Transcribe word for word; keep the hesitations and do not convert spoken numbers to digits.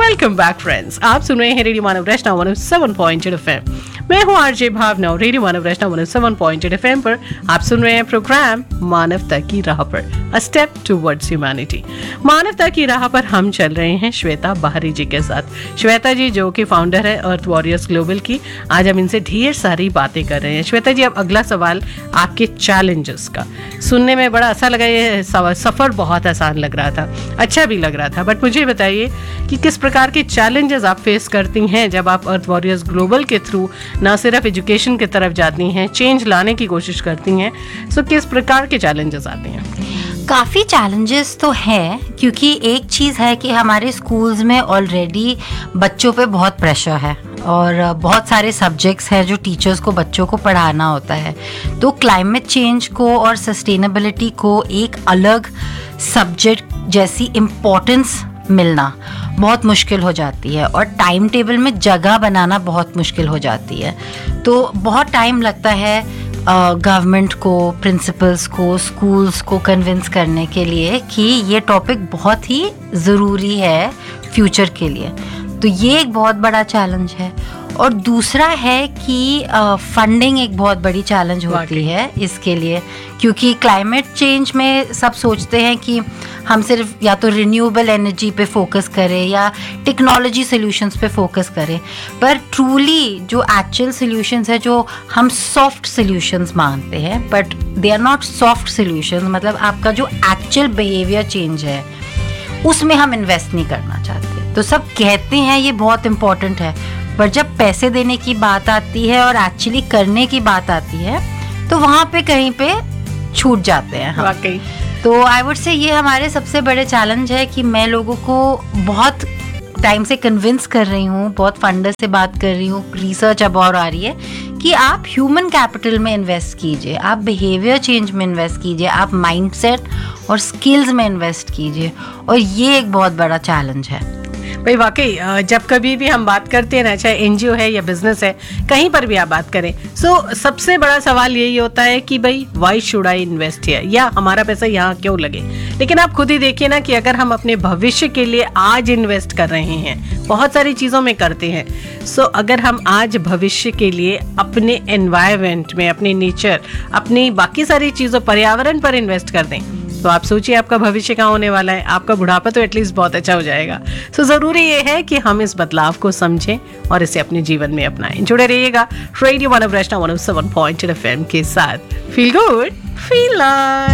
Welcome back friends, आप सुन रहे हैं रेडियो मानव रचना one O seven point eight FM. मैं हूं आरजे भावना, रेडियो मानव रचना one O seven point eight FM पर आप सुन रहे हैं प्रोग्राम मानवता की राह पर, अ स्टेप टुवर्ड्स ह्यूमैनिटी। मानवता की राह पर हम चल रहे हैं श्वेता बाहरी जी के साथ। श्वेता जी जो कि फाउंडर है अर्थ वॉरियर्स ग्लोबल की, आज हम इनसे ढेर सारी बातें कर रहे हैं। श्वेता जी, अब अगला सवाल आपके चैलेंजेस का। सुनने में बड़ा अच्छा लगा, ये सफ़र बहुत आसान लग रहा था, अच्छा भी लग रहा था, बट मुझे बताइए कि किस प्रकार के चैलेंजेस आप फेस करती हैं जब आप अर्थ वॉरियर्स ग्लोबल के थ्रू ना सिर्फ एजुकेशन की तरफ जाती हैं, चेंज लाने की कोशिश करती हैं। सो किस प्रकार के चैलेंजेस आते हैं? काफ़ी चैलेंजेस तो हैं, क्योंकि एक चीज़ है कि हमारे स्कूल्स में ऑलरेडी बच्चों पे बहुत प्रेशर है और बहुत सारे सब्जेक्ट्स हैं जो टीचर्स को बच्चों को पढ़ाना होता है। तो क्लाइमेट चेंज को और सस्टेनेबिलिटी को एक अलग सब्जेक्ट जैसी इम्पोर्टेंस मिलना बहुत मुश्किल हो जाती है और टाइम टेबल में जगह बनाना बहुत मुश्किल हो जाती है। तो बहुत टाइम लगता है गवर्नमेंट uh, को, प्रिंसिपल्स को, स्कूल्स को कन्विंस करने के लिए कि ये टॉपिक बहुत ही ज़रूरी है फ्यूचर के लिए। तो ये एक बहुत बड़ा चैलेंज है। और दूसरा है कि फंडिंग uh, एक बहुत बड़ी चैलेंज होती है इसके लिए, क्योंकि क्लाइमेट चेंज में सब सोचते हैं कि हम सिर्फ या तो रिन्यूएबल एनर्जी पे फोकस करें या टेक्नोलॉजी सॉल्यूशंस पे फोकस करें, पर ट्रूली जो एक्चुअल सॉल्यूशंस है, जो हम सॉफ्ट सॉल्यूशंस मानते हैं, but they are not soft solutions, मतलब आपका जो एक्चुअल बिहेवियर चेंज है उसमें हम इन्वेस्ट नहीं करना चाहते। तो सब कहते हैं ये बहुत इम्पोर्टेंट है, पर जब पैसे देने की बात आती है और एक्चुअली करने की बात आती है तो वहाँ पे कहीं पे छूट जाते हैं हम। वाकई। तो आई वुड से ये हमारे सबसे बड़े चैलेंज है कि मैं लोगों को बहुत टाइम से कन्विंस कर रही हूँ, बहुत फंडर से बात कर रही हूँ, रिसर्च अब और आ रही है कि आप ह्यूमन कैपिटल में इन्वेस्ट कीजिए, आप बिहेवियर चेंज में इन्वेस्ट कीजिए, आप माइंडसेट और स्किल्स में इन्वेस्ट कीजिए। और ये एक बहुत बड़ा चैलेंज है भाई। वाकई जब कभी भी हम बात करते हैं ना, चाहे एनजीओ है या बिजनेस है, कहीं पर भी आप बात करें, सो सबसे बड़ा सवाल यही होता है कि भाई why should I invest here, या हमारा पैसा यहाँ क्यों लगे। लेकिन आप खुद ही देखिए ना कि अगर हम अपने भविष्य के लिए आज इन्वेस्ट कर रहे हैं, बहुत सारी चीज़ों में करते हैं, सो अगर हम आज भविष्य के लिए अपने एनवायरनमेंट में, अपने नेचर, अपनी बाकी सारी चीज़ों, पर्यावरण पर इन्वेस्ट कर दें, तो आप सोचिए आपका भविष्य कहाँ होने वाला है। आपका बुढ़ापा तो एटलीस्ट बहुत अच्छा हो जाएगा। सो ज़रूरी ये है कि हम इस बदलाव को समझें और इसे अपने जीवन में अपनाएं। जुड़े रहिएगा रेडियो मानव रचना one O seven point eight FM के साथ। Feel good, feel